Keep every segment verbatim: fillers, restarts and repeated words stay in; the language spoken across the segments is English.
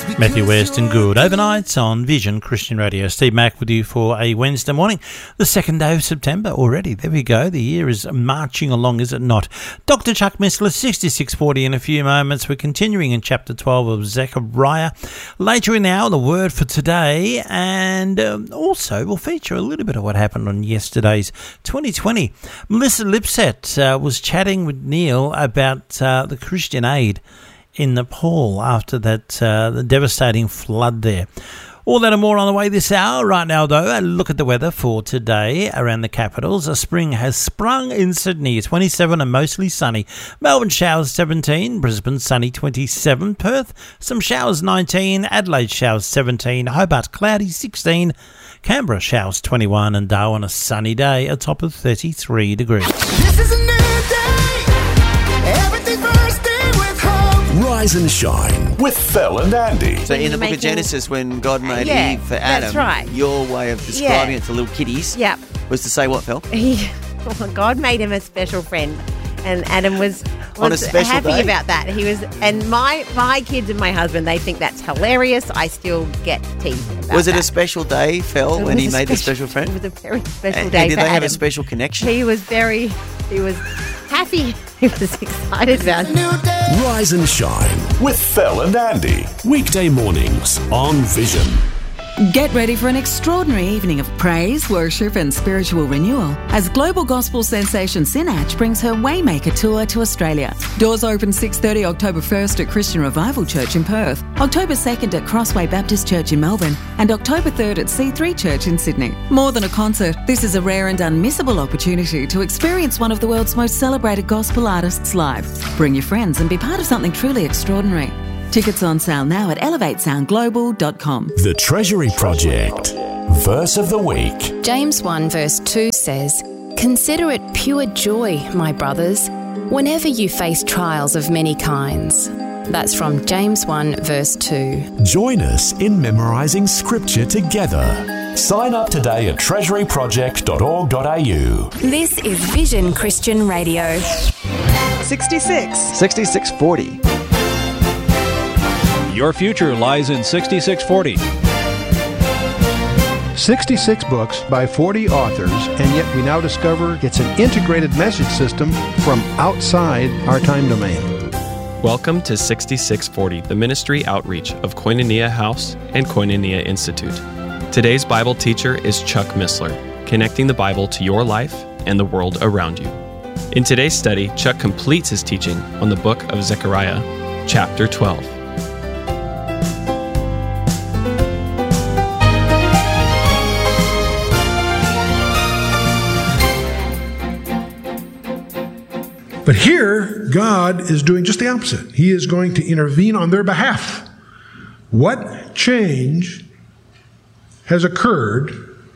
Matthew West and Good Overnights on Vision Christian Radio. Steve Mack with you for a Wednesday morning, the second day of September already. There we go. The year is marching along, is it not? Doctor Chuck Missler, sixty-six forty in a few moments. We're continuing in chapter twelve of Zechariah. Later in the hour, the word for today, and um, also we'll feature a little bit of what happened on yesterday's twenty twenty. Melissa Lipset uh, was chatting with Neil about uh, the Christian Aid in Nepal after that uh, the devastating flood there. All that and more on the way this hour. Right now, though, a look at the weather for today around the capitals. A spring has sprung in Sydney, twenty-seven and mostly sunny. Melbourne showers seventeen, Brisbane sunny twenty-seven, Perth some showers nineteen, Adelaide showers seventeen, Hobart cloudy sixteen, Canberra showers twenty-one, and Darwin a sunny day, a top of thirty-three degrees. This is a new day. Everything first day with hope. Rise and shine with Phil and Andy. So in the book making- of Genesis, when God made Yeah, Eve for Adam, that's right. your way of describing Yeah. it to little kiddies Yep. was to say what, Phil? He, oh, God made him a special friend, and Adam was, was On a special happy day? about that. He was, and my my kids and my husband, they think that's hilarious. I still get teased about Was it that. a special day, Phil, It when was he a made the special friend? It was a very special And, day and did for they have a Adam. special connection? He was very, he was happy. He was excited about it. New day. Rise and shine with Phil and Andy. Weekday mornings on Vision. Get ready for an extraordinary evening of praise, worship and spiritual renewal as global gospel sensation Sinach brings her Waymaker tour to Australia. Doors open six thirty October first at Christian Revival Church in Perth, October second at Crossway Baptist Church in Melbourne, and October third at C three Church in Sydney. More than a concert, this is a rare and unmissable opportunity to experience one of the world's most celebrated gospel artists live. Bring your friends and be part of something truly extraordinary. Tickets on sale now at elevate sound global dot com. The Treasury Project. Verse of the week. James one verse two says, "Consider it pure joy, my brothers, whenever you face trials of many kinds." That's from James one verse two. Join us in memorising scripture together. Sign up today at treasury project dot org dot a u. This is Vision Christian Radio. sixty-six. sixty-six forty. Your future lies in sixty-six forty. sixty-six books by forty authors, and yet we now discover it's an integrated message system from outside our time domain. Welcome to sixty-six forty, the ministry outreach of Koinonia House and Koinonia Institute. Today's Bible teacher is Chuck Missler, connecting the Bible to your life and the world around you. In today's study, Chuck completes his teaching on the book of Zechariah, chapter twelve. But here, God is doing just the opposite. He is going to intervene on their behalf. What change has occurred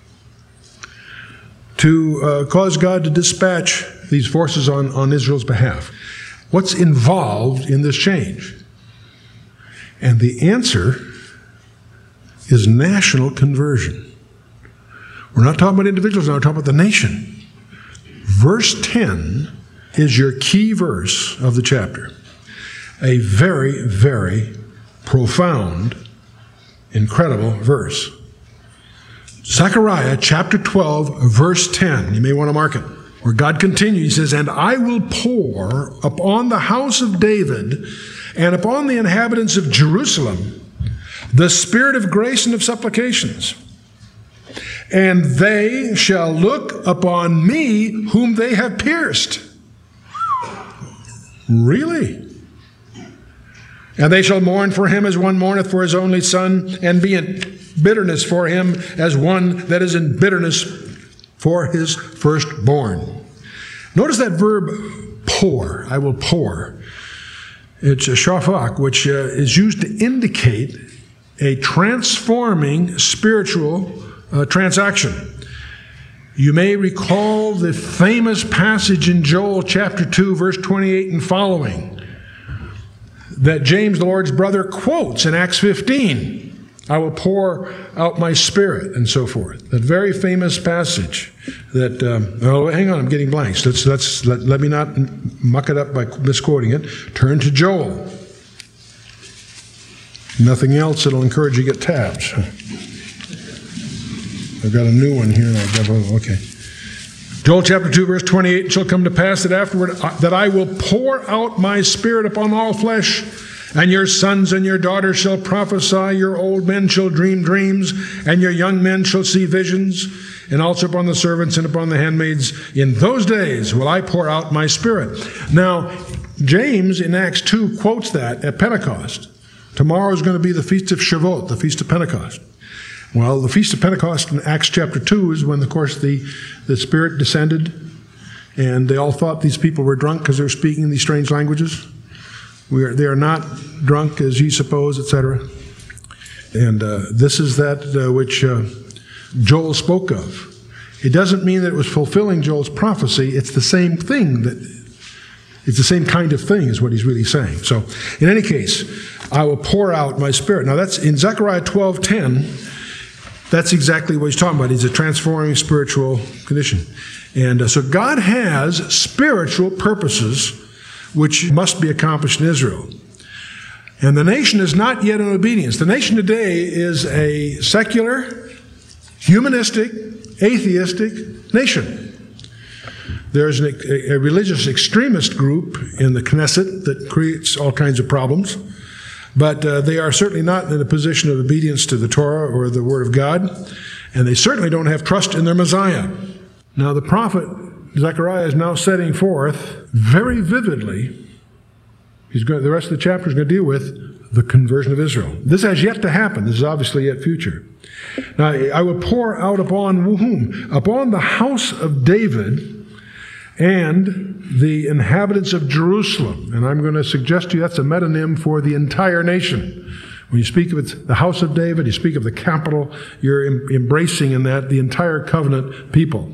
to uh, cause God to dispatch these forces on, on Israel's behalf? What's involved in this change? And the answer is national conversion. We're not talking about individuals now, we're talking about the nation. Verse ten is your key verse of the chapter. A very, very profound, incredible verse. Zechariah chapter twelve, verse ten. You may want to mark it. Where God continues, he says, "And I will pour upon the house of David and upon the inhabitants of Jerusalem the spirit of grace and of supplications. And they shall look upon me whom they have pierced." Really? "And they shall mourn for him as one mourneth for his only son, and be in bitterness for him as one that is in bitterness for his firstborn." Notice that verb, pour. I will pour. It's a shafak, which uh, is used to indicate a transforming spiritual uh, transaction. You may recall the famous passage in Joel chapter two, verse twenty-eight and following, that James, the Lord's brother, quotes in Acts fifteen. "I will pour out my spirit," and so forth. That very famous passage that, um, oh, hang on, I'm getting blanks. Let's, let's, let, let me not muck it up by misquoting it. Turn to Joel. Nothing else that'll encourage you to get tabs. I've got a new one here. And I've got, okay. Joel chapter two, verse twenty-eight, it shall come to pass that afterward that I will pour out my Spirit upon all flesh, and your sons and your daughters shall prophesy, your old men shall dream dreams, and your young men shall see visions, and also upon the servants and upon the handmaids. In those days will I pour out my Spirit. Now, James in Acts two quotes that at Pentecost. Tomorrow is going to be the Feast of Shavuot, the Feast of Pentecost. Well, the Feast of Pentecost in Acts chapter two is when, of course, the, the Spirit descended, and they all thought these people were drunk because they were speaking these strange languages. We are, they are not drunk as ye suppose, et cetera. And uh, this is that uh, which uh, Joel spoke of. It doesn't mean that it was fulfilling Joel's prophecy. It's the same thing. That It's the same kind of thing is what he's really saying. So, in any case, I will pour out my Spirit. Now, that's in Zechariah twelve ten. That's exactly what he's talking about. He's a transforming spiritual condition. And uh, so God has spiritual purposes which must be accomplished in Israel. And the nation is not yet in obedience. The nation today is a secular, humanistic, atheistic nation. There's an, a, a religious extremist group in the Knesset that creates all kinds of problems. But uh, they are certainly not in a position of obedience to the Torah or the Word of God, and they certainly don't have trust in their Messiah. Now the prophet Zechariah is now setting forth very vividly, he's going, the rest of the chapter is going to deal with the conversion of Israel. This has yet to happen. This is obviously yet future. Now I will pour out upon whom? Upon the house of David and the inhabitants of Jerusalem. And I'm going to suggest to you that's a metonym for the entire nation. When you speak of it, the house of David, you speak of the capital, you're em- embracing in that the entire covenant people.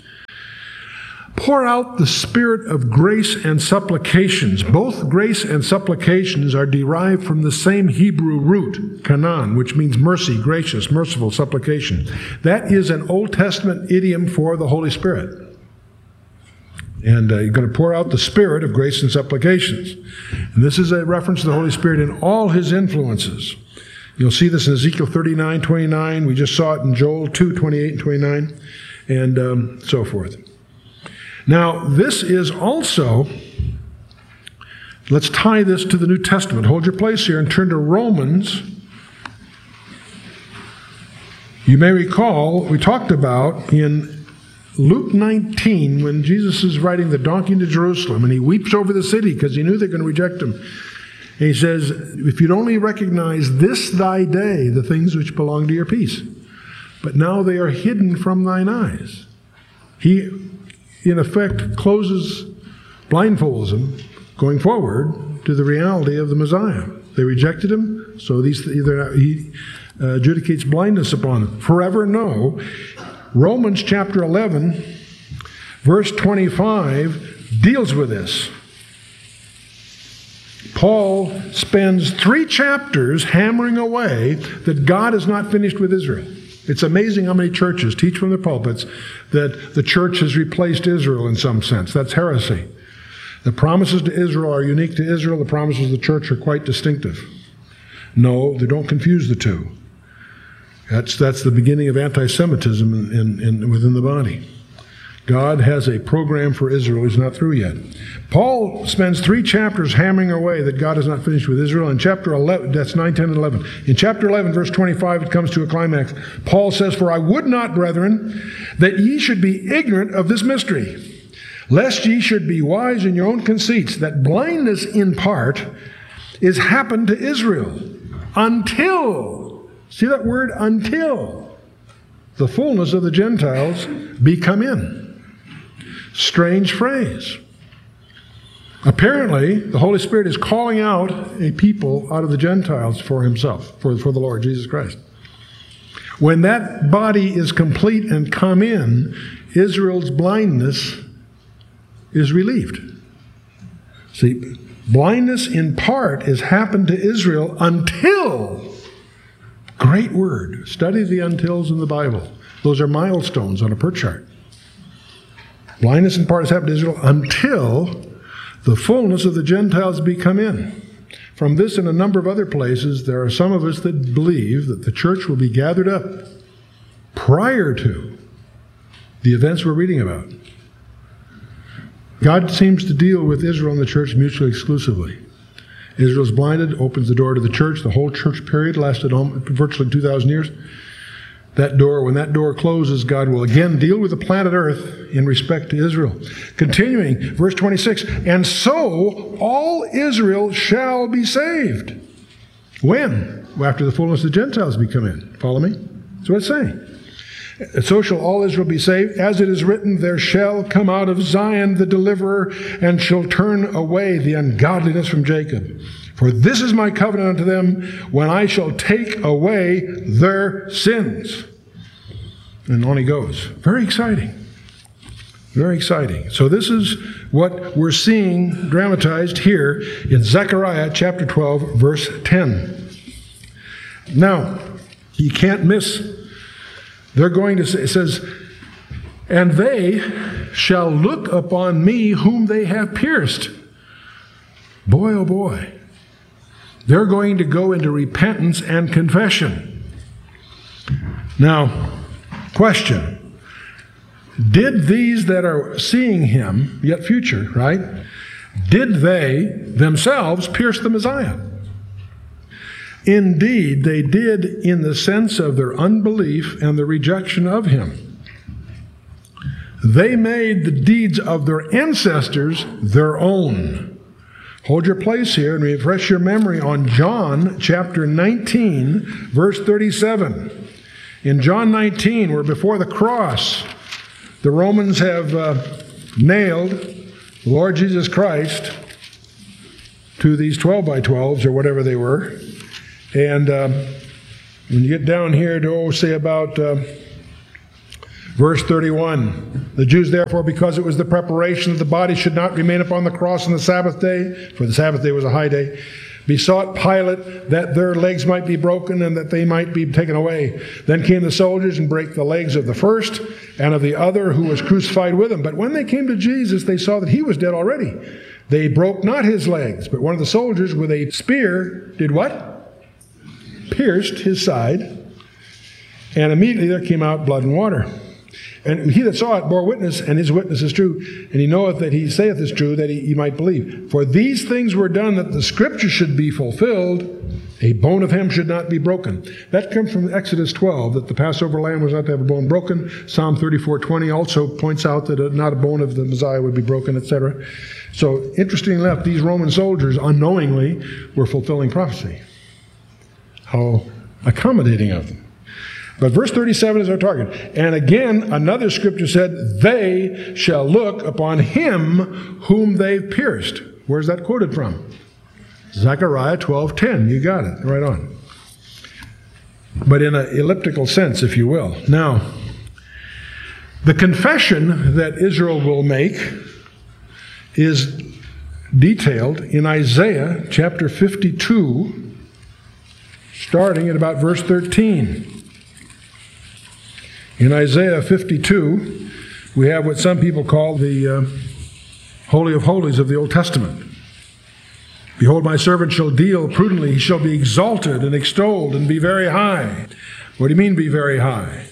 Pour out the spirit of grace and supplications. Both grace and supplications are derived from the same Hebrew root, kanan, which means mercy, gracious, merciful, supplication. That is an Old Testament idiom for the Holy Spirit. And uh, you're going to pour out the spirit of grace and supplications. And this is a reference to the Holy Spirit in all his influences. You'll see this in Ezekiel thirty-nine twenty-nine. We just saw it in Joel two twenty-eight and twenty-nine, and um, so forth. Now, this is also, let's tie this to the New Testament. Hold your place here and turn to Romans. You may recall, we talked about in Luke nineteen, when Jesus is riding the donkey into Jerusalem, and he weeps over the city because he knew they're going to reject him. And he says, if you'd only recognize this thy day, the things which belong to your peace. But now they are hidden from thine eyes. He, in effect, closes, blindfolds them, going forward to the reality of the Messiah. They rejected him, so these either he uh, adjudicates blindness upon them. Forever, no. Romans chapter eleven, verse twenty-five, deals with this. Paul spends three chapters hammering away that God is not finished with Israel. It's amazing how many churches teach from their pulpits that the church has replaced Israel in some sense. That's heresy. The promises to Israel are unique to Israel. The promises of the church are quite distinctive. No, they don't confuse the two. That's, that's the beginning of anti-Semitism in, in, in, within the body. God has a program for Israel. He's not through yet. Paul spends three chapters hammering away that God is not finished with Israel. In chapter eleven, that's nine, ten, and eleven. In chapter eleven, verse twenty-five, it comes to a climax. Paul says, for I would not, brethren, that ye should be ignorant of this mystery, lest ye should be wise in your own conceits, that blindness in part is happened to Israel until, see that word, until the fullness of the Gentiles be come in. Strange phrase. Apparently, the Holy Spirit is calling out a people out of the Gentiles for himself, for, for the Lord Jesus Christ. When that body is complete and come in, Israel's blindness is relieved. See, blindness in part has happened to Israel until, great word, study the untils in the Bible. Those are milestones on a per chart. Blindness in part has happened to Israel until the fullness of the Gentiles be come in. From this and a number of other places, there are some of us that believe that the church will be gathered up prior to the events we're reading about. God seems to deal with Israel and the church mutually exclusively. Israel's blinded, opens the door to the church. The whole church period lasted virtually two thousand years. That door, when that door closes, God will again deal with the planet Earth in respect to Israel. Continuing, verse twenty-six, and so all Israel shall be saved. When? After the fullness of the Gentiles be come in. Follow me? That's what it's saying. So shall all Israel be saved. As it is written, there shall come out of Zion the deliverer, and shall turn away the ungodliness from Jacob. For this is my covenant unto them, when I shall take away their sins. And on he goes. Very exciting. Very exciting. So this is what we're seeing dramatized here in Zechariah chapter twelve, verse ten. Now, you can't miss. They're going to say, it says, and they shall look upon me whom they have pierced. Boy, oh boy. They're going to go into repentance and confession. Now, question. Did these that are seeing him, yet future, right? Did they themselves pierce the Messiah? Indeed, they did in the sense of their unbelief and the rejection of him. They made the deeds of their ancestors their own. Hold your place here and refresh your memory on John chapter nineteen, verse thirty-seven. In John nineteen, where before the cross, the Romans have uh, nailed the Lord Jesus Christ to these twelve by twelves or whatever they were. And um, when you get down here to, oh, say about uh, verse thirty-one, the Jews therefore, because it was the preparation that the body should not remain upon the cross on the Sabbath day, for the Sabbath day was a high day, besought Pilate that their legs might be broken and that they might be taken away. Then came the soldiers and brake the legs of the first and of the other who was crucified with him. But when they came to Jesus, they saw that he was dead already. They broke not his legs, but one of the soldiers with a spear did what? Pierced his side, and immediately there came out blood and water. And he that saw it bore witness, and his witness is true, and he knoweth that he saith is true, that he, he might believe. For these things were done that the scripture should be fulfilled, a bone of him should not be broken. That comes from Exodus twelve, that the Passover lamb was not to have a bone broken. Psalm thirty-four twenty also points out that not a bone of the Messiah would be broken, et cetera. So, interestingly enough, these Roman soldiers unknowingly were fulfilling prophecy. How accommodating of them. But verse thirty-seven is our target. And again, another scripture said, they shall look upon him whom they've pierced. Where's that quoted from? Zechariah twelve ten. You got it. Right on. But in an elliptical sense, if you will. Now, the confession that Israel will make is detailed in Isaiah chapter fifty-two, starting at about verse thirteen. In Isaiah fifty-two, we have what some people call the uh, Holy of Holies of the Old Testament. Behold, my servant shall deal prudently, he shall be exalted and extolled and be very high. What do you mean be very high?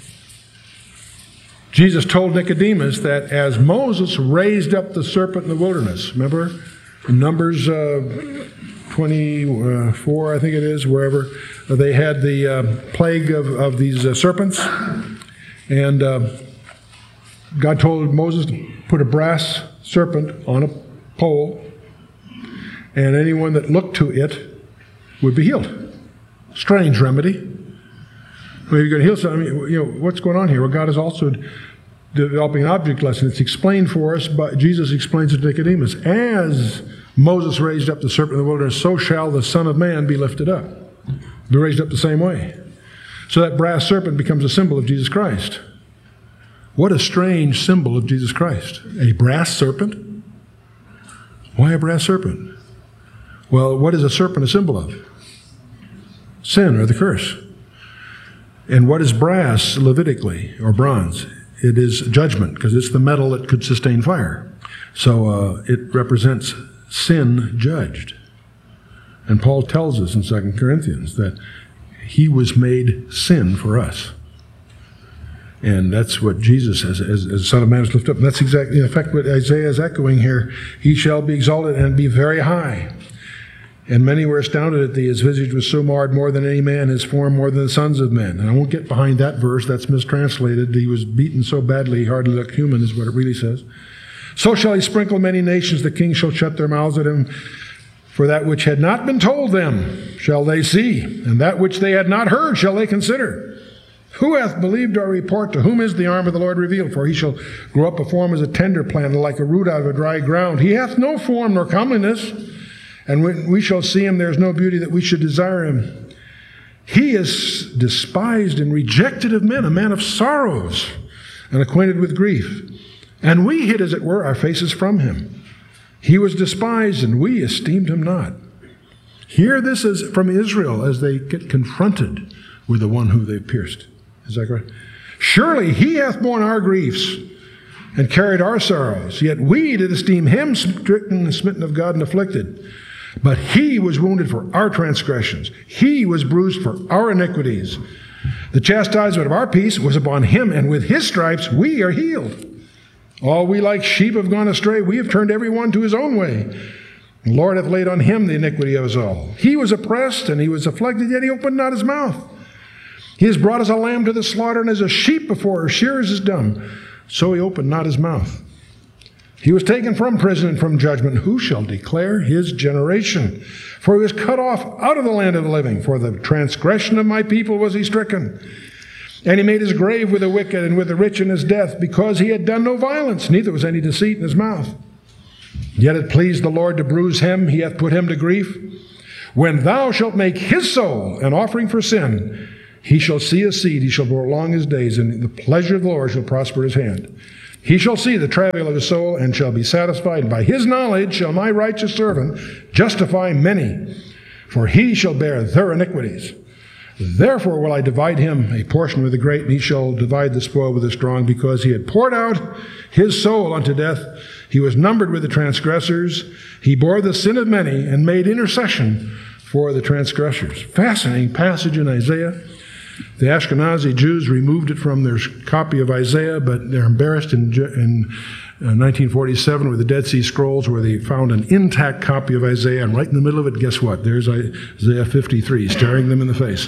Jesus told Nicodemus that as Moses raised up the serpent in the wilderness, remember in Numbers uh, twenty-four, I think it is, wherever, uh, they had the uh, plague of, of these uh, serpents. And uh, God told Moses to put a brass serpent on a pole, and anyone that looked to it would be healed. Strange remedy. Well, you're going to heal something. You know, what's going on here? Well, God is also developing an object lesson. It's explained for us, but Jesus explains it to Nicodemus. As Moses raised up the serpent in the wilderness, so shall the Son of Man be lifted up. Be raised up the same way. So that brass serpent becomes a symbol of Jesus Christ. What a strange symbol of Jesus Christ. A brass serpent? Why a brass serpent? Well, what is a serpent a symbol of? Sin, or the curse. And what is brass Levitically, or bronze? It is judgment, because it's the metal that could sustain fire. So uh, it represents sin judged. And Paul tells us in Second Corinthians that he was made sin for us. And that's what Jesus says, as, as the Son of Man is lifted up. And that's exactly, in effect, what Isaiah is echoing here. He shall be exalted and be very high. And many were astounded at thee. His visage was so marred more than any man, his form more than the sons of men. And I won't get behind that verse. That's mistranslated. He was beaten so badly he hardly looked human, is what it really says. So shall he sprinkle many nations. The kings shall shut their mouths at him. For that which had not been told them shall they see, and that which they had not heard shall they consider. Who hath believed our report? To whom is the arm of the Lord revealed? For he shall grow up a form as a tender plant, and like a root out of a dry ground. He hath no form nor comeliness, and when we shall see him, there is no beauty that we should desire him. He is despised and rejected of men, a man of sorrows, and acquainted with grief. And we hid, as it were, our faces from him. He was despised, and we esteemed him not. Hear this is from Israel as they get confronted with the one who they pierced. Is that correct? Surely he hath borne our griefs and carried our sorrows, yet we did esteem him stricken and smitten of God and afflicted. But he was wounded for our transgressions. He was bruised for our iniquities. The chastisement of our peace was upon him, and with his stripes we are healed. All we like sheep have gone astray. We have turned every one to his own way. The Lord hath laid on him the iniquity of us all. He was oppressed and he was afflicted, yet he opened not his mouth. He is brought as a lamb to the slaughter, and as a sheep before her shearers is dumb. So he opened not his mouth. He was taken from prison and from judgment. Who shall declare his generation? For he was cut off out of the land of the living. For the transgression of my people was he stricken. And he made his grave with the wicked and with the rich in his death, because he had done no violence, neither was any deceit in his mouth. Yet it pleased the Lord to bruise him. He hath put him to grief. When thou shalt make his soul an offering for sin, he shall see a seed, he shall prolong his days, and the pleasure of the Lord shall prosper his hand. He shall see the travail of his soul, and shall be satisfied. And by his knowledge shall my righteous servant justify many, for he shall bear their iniquities. Therefore will I divide him a portion with the great, and he shall divide the spoil with the strong, because he had poured out his soul unto death. He was numbered with the transgressors. He bore the sin of many, and made intercession for the transgressors. Fascinating passage in Isaiah. The Ashkenazi Jews removed it from their copy of Isaiah, but they're embarrassed in, in uh, nineteen forty-seven with the Dead Sea Scrolls, where they found an intact copy of Isaiah, and right in the middle of it, guess what? There's Isaiah fifty-three, staring them in the face.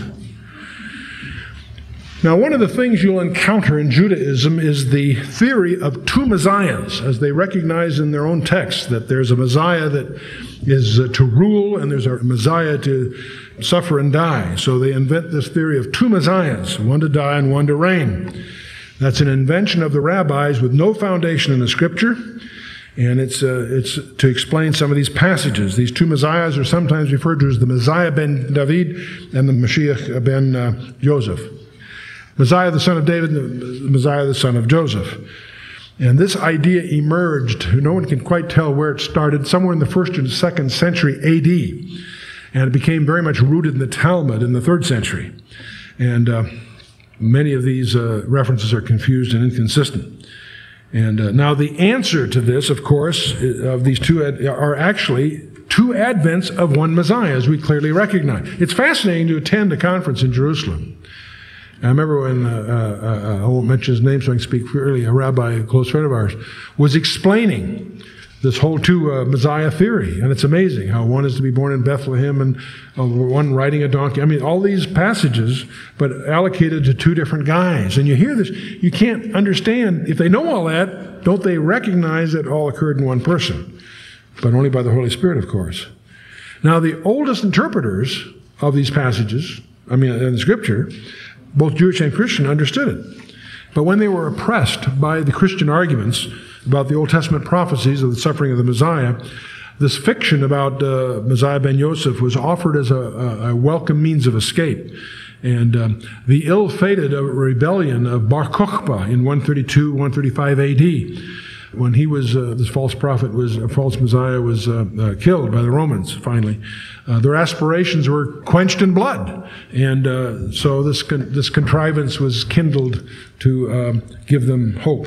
Now, one of the things you'll encounter in Judaism is the theory of two messiahs, as they recognize in their own text that there's a Messiah that is uh, to rule, and there's a Messiah to suffer and die. So they invent this theory of two messiahs, one to die and one to reign. That's an invention of the rabbis with no foundation in the Scripture, and it's uh, it's to explain some of these passages. These two messiahs are sometimes referred to as the Messiah ben David and the Mashiach ben uh, Joseph. Messiah the son of David, and the Messiah the son of Joseph. And this idea emerged, no one can quite tell where it started, somewhere in the first and second century A D. And it became very much rooted in the Talmud in the third century. And uh, many of these uh, references are confused and inconsistent. And uh, now the answer to this, of course, of these two ad- are actually two advents of one Messiah, as we clearly recognize. It's fascinating to attend a conference in Jerusalem. I remember when, uh, uh, I won't mention his name so I can speak freely, a rabbi, a close friend of ours, was explaining this whole two uh, Messiah theory. And it's amazing how one is to be born in Bethlehem and uh, one riding a donkey. I mean, all these passages, but allocated to two different guys. And you hear this, you can't understand. If they know all that, don't they recognize that all occurred in one person? But only by the Holy Spirit, of course. Now, the oldest interpreters of these passages, I mean, in the Scripture, both Jewish and Christian, understood it. But when they were oppressed by the Christian arguments about the Old Testament prophecies of the suffering of the Messiah, this fiction about uh, Messiah ben Yosef was offered as a, a, a welcome means of escape. And um, the ill-fated uh, rebellion of Bar Kokhba in one thirty-two, one thirty-five A D, when he was, uh, this false prophet was, a false Messiah was uh, uh, killed by the Romans, finally. Uh, their aspirations were quenched in blood. And uh, so this con- this contrivance was kindled to um, give them hope.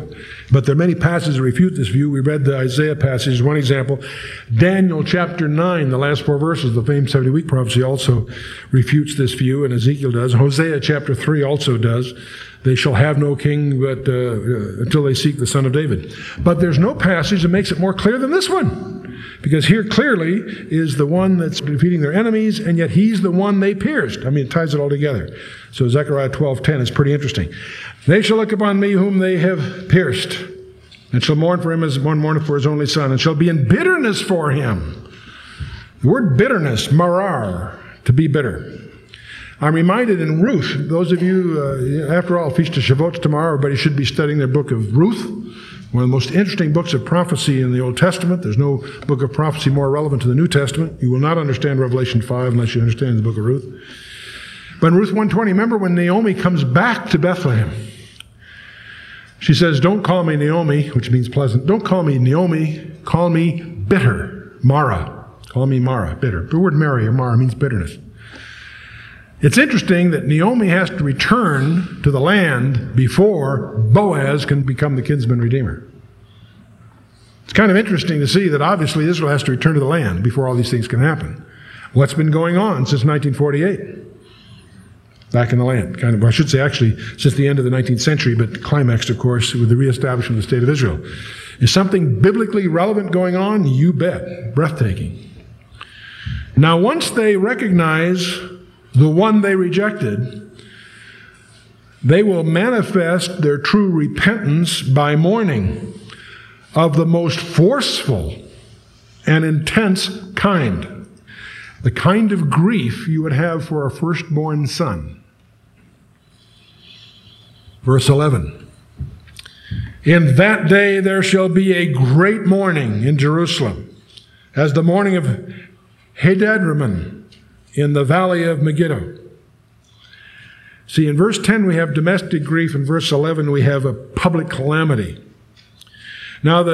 But there are many passages that refute this view. We read the Isaiah passage as one example. Daniel chapter nine, the last four verses, the famed seventy-week prophecy also refutes this view, and Ezekiel does. Hosea chapter three also does. They shall have no king but uh, uh, until they seek the Son of David. But there's no passage that makes it more clear than this one. Because here clearly is the one that's defeating their enemies, and yet he's the one they pierced. I mean, it ties it all together. So Zechariah twelve ten is pretty interesting. They shall look upon me whom they have pierced, and shall mourn for him as one mourneth for his only son, and shall be in bitterness for him. The word bitterness, marar, to be bitter. I'm reminded in Ruth, those of you, uh, after all, Feast of Shavuot tomorrow, everybody should be studying their book of Ruth, one of the most interesting books of prophecy in the Old Testament. There's no book of prophecy more relevant to the New Testament. You will not understand Revelation five unless you understand the book of Ruth. But in Ruth one twenty, remember when Naomi comes back to Bethlehem, she says, don't call me Naomi, which means pleasant. Don't call me Naomi, call me bitter, Mara. Call me Mara, bitter. The word Mary or Mara means bitterness. It's interesting that Naomi has to return to the land before Boaz can become the kinsman redeemer. It's kind of interesting to see that obviously Israel has to return to the land before all these things can happen. What's been going on since nineteen forty-eight? Back in the land. Kind of, I should say actually since the end of the nineteenth century, but climaxed, of course, with the reestablishment of the State of Israel. Is something biblically relevant going on? You bet. Breathtaking. Now, once they recognize the one they rejected, they will manifest their true repentance by mourning of the most forceful and intense kind. The kind of grief you would have for a firstborn son. Verse eleven. In that day there shall be a great mourning in Jerusalem, as the mourning of Hadadrimmon in the valley of Megiddo. See, in verse ten we have domestic grief. In verse eleven we have a public calamity. Now, the